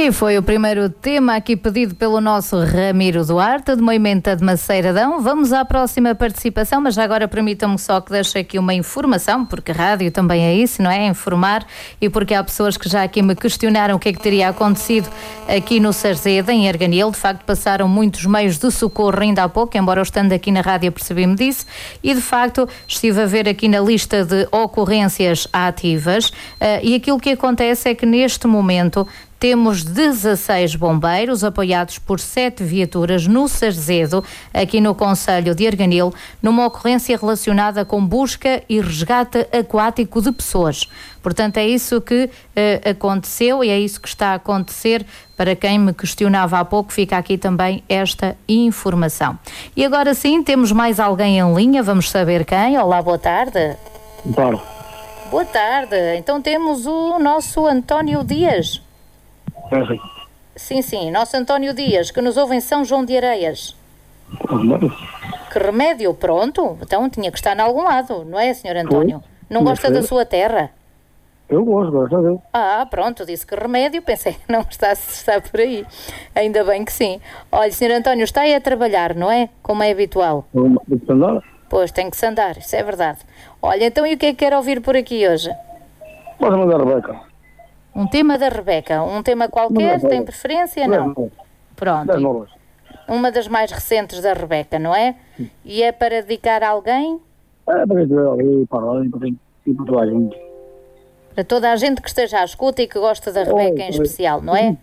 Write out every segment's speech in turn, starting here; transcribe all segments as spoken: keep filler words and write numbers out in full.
E foi o primeiro tema aqui pedido pelo nosso Ramiro Duarte, de Moimenta de Maceiradão. Vamos à próxima participação, mas já agora permitam-me só que deixe aqui uma informação, porque rádio também é isso, não é? Informar, e porque há pessoas que já aqui me questionaram o que é que teria acontecido aqui no Sarzeda, em Arganil. De facto, passaram muitos meios de socorro ainda há pouco, embora eu estando aqui na rádio apercebi-me disso, e de facto estive a ver aqui na lista de ocorrências ativas, uh, e aquilo que acontece é que neste momento temos dezasseis bombeiros apoiados por sete viaturas no Sarzedo, aqui no concelho de Arganil, numa ocorrência relacionada com busca e resgate aquático de pessoas. Portanto, é isso que uh, aconteceu e é isso que está a acontecer. Para quem me questionava há pouco, fica aqui também esta informação. E agora sim, temos mais alguém em linha, vamos saber quem. Olá, boa tarde. Boa tarde. Boa tarde. Então temos o nosso António Dias. É, sim, sim, nosso António Dias, que nos ouve em São João de Areias. remédio. Que remédio? Pronto, então tinha que estar em algum lado, não é, senhor António? Foi. Não Tinha gosta que da ser. sua terra? Eu gosto, gosto dele. Ah, pronto, disse que remédio, pensei que não está, está por aí. Ainda bem que sim. Olha, senhor António, está aí a trabalhar, não é? Como é habitual. Eu tenho que andar. Pois, tem que se andar, isso é verdade. Olha, então e o que é que quer ouvir por aqui hoje? Pode mandar a Rebeca. Um tema da Rebeca, um tema qualquer, Não, tem preferência? Não. dez Pronto, novas. uma das mais recentes da Rebeca, não é? E é para dedicar a alguém? É, para quem estiver ali, para lá, para quem e para toda a gente. Para toda a gente que esteja à escuta e que gosta da Rebeca em especial, não é?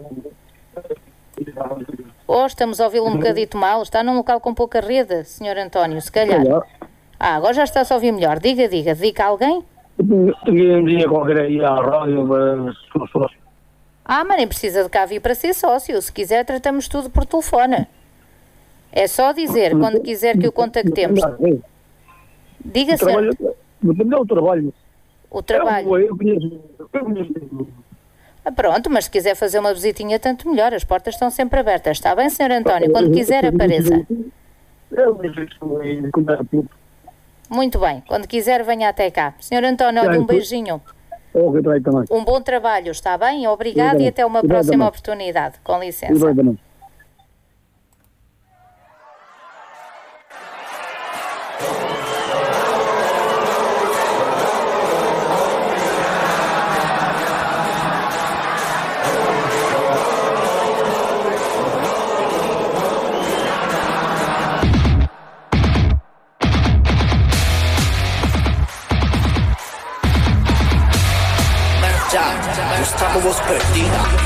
Ou estamos a ouvi-lo um bocadito mal, está num local com pouca rede, senhor António, se calhar. Ah, agora já está-se a ouvir melhor. Diga, diga, dedica a alguém? Tinha um dia qualquer aí à rádio, mas sou sócio. Ah, mas nem precisa de cá vir para ser sócio. Se quiser, tratamos tudo por telefone. É só dizer, quando quiser que o contactemos. Diga, senhor. Depende do trabalho. O trabalho. Eu conheço. Eu conheço. Ah, pronto, mas se quiser fazer uma visitinha, tanto melhor. As portas estão sempre abertas. Está bem, senhor António? Quando quiser, apareça. Eu conheço. Muito bem. Quando quiser, venha até cá. senhor António, olha, um beijinho. Um bom trabalho, está bem? Obrigado e até uma próxima oportunidade. Com licença. Ya, estamos perdidos.